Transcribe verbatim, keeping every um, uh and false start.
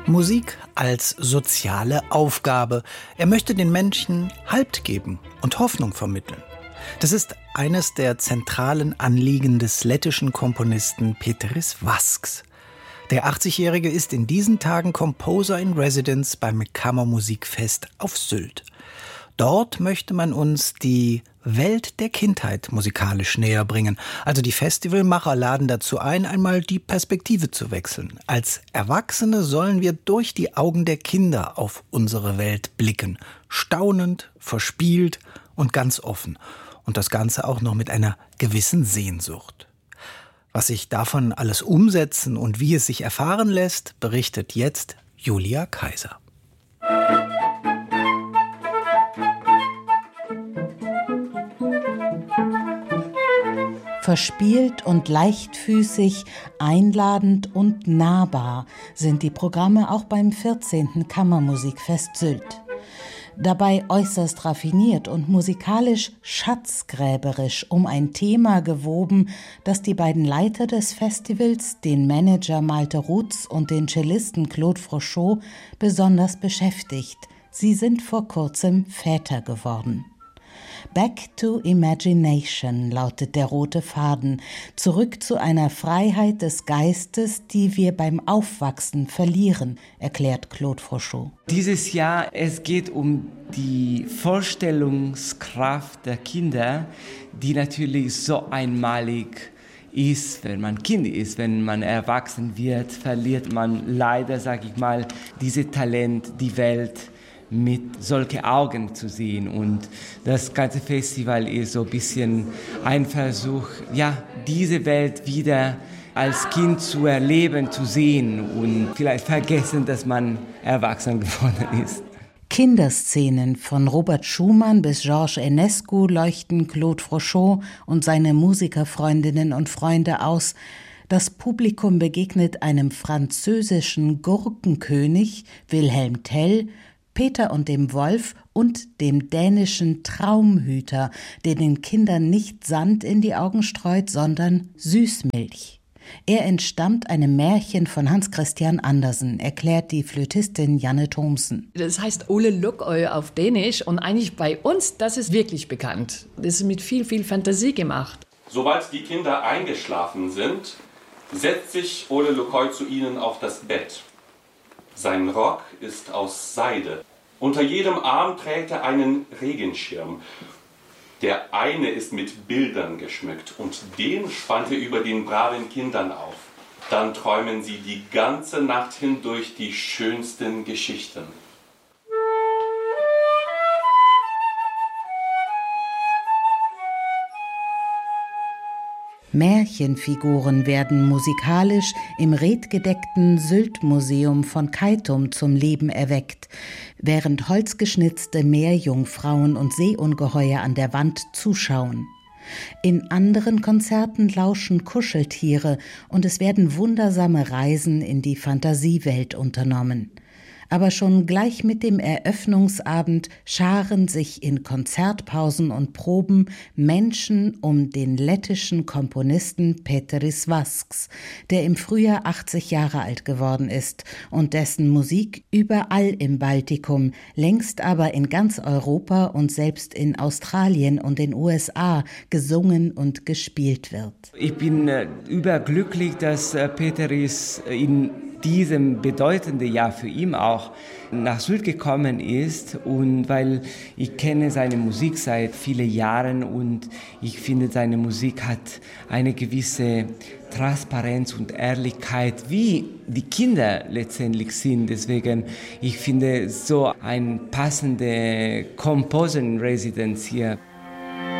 Musik als soziale Aufgabe. Er möchte den Menschen Halt geben und Hoffnung vermitteln. Das ist eines der zentralen Anliegen des lettischen Komponisten Péteris Vasks. Der achtzigjährige ist in diesen Tagen Composer in Residence beim Kammermusikfest auf Sylt. Dort möchte man uns die Welt der Kindheit musikalisch näher bringen. Also die Festivalmacher laden dazu ein, einmal die Perspektive zu wechseln. Als Erwachsene sollen wir durch die Augen der Kinder auf unsere Welt blicken. Staunend, verspielt und ganz offen. Und das Ganze auch noch mit einer gewissen Sehnsucht. Was sich davon alles umsetzen und wie es sich erfahren lässt, berichtet jetzt Julia Kaiser. Verspielt und leichtfüßig, einladend und nahbar sind die Programme auch beim vierzehnten Kammermusikfest Sylt. Dabei äußerst raffiniert und musikalisch schatzgräberisch um ein Thema gewoben, das die beiden Leiter des Festivals, den Manager Malte Rutz und den Cellisten Claude Frochot, besonders beschäftigt. Sie sind vor kurzem Väter geworden. Back to Imagination lautet der rote Faden, zurück zu einer Freiheit des Geistes, die wir beim Aufwachsen verlieren, erklärt Claude Frochot. Dieses Jahr, es geht um die Vorstellungskraft der Kinder, die natürlich so einmalig ist, wenn man Kind ist. Wenn man erwachsen wird, verliert man leider, sage ich mal, dieses Talent, die Welt mit solchen Augen zu sehen. Und das ganze Festival ist so ein bisschen ein Versuch, ja, diese Welt wieder als Kind zu erleben, zu sehen und vielleicht vergessen, dass man erwachsen geworden ist. Kinderszenen von Robert Schumann bis Georges Enescu leuchten Claude Frochot und seine Musikerfreundinnen und Freunde aus. Das Publikum begegnet einem französischen Gurkenkönig, Wilhelm Tell, Peter und dem Wolf und dem dänischen Traumhüter, der den Kindern nicht Sand in die Augen streut, sondern Süßmilch. Er entstammt einem Märchen von Hans Christian Andersen, erklärt die Flötistin Janne Thomsen. Das heißt Ole Lukkøy auf Dänisch und eigentlich bei uns, das ist wirklich bekannt. Das ist mit viel, viel Fantasie gemacht. Sobald die Kinder eingeschlafen sind, setzt sich Ole Lukkøy zu ihnen auf das Bett. Sein Rock ist aus Seide. Unter jedem Arm trägt er einen Regenschirm. Der eine ist mit Bildern geschmückt und den spannt er über den braven Kindern auf. Dann träumen sie die ganze Nacht hindurch die schönsten Geschichten. Märchenfiguren werden musikalisch im redgedeckten Sylt-Museum von Keitum zum Leben erweckt, während holzgeschnitzte Meerjungfrauen und Seeungeheuer an der Wand zuschauen. In anderen Konzerten lauschen Kuscheltiere und es werden wundersame Reisen in die Fantasiewelt unternommen. Aber schon gleich mit dem Eröffnungsabend scharen sich in Konzertpausen und Proben Menschen um den lettischen Komponisten Péteris Vasks, der im Frühjahr achtzig Jahre alt geworden ist und dessen Musik überall im Baltikum, längst aber in ganz Europa und selbst in Australien und den U S A gesungen und gespielt wird. Ich bin äh, überglücklich, dass äh, Péteris in diesem bedeutenden Jahr für ihn auch nach Sylt gekommen ist, und weil ich kenne seine Musik seit vielen Jahren und ich finde, seine Musik hat eine gewisse Transparenz und Ehrlichkeit, wie die Kinder letztendlich sind. Deswegen, ich finde, so ein passender Composer in Residence hier.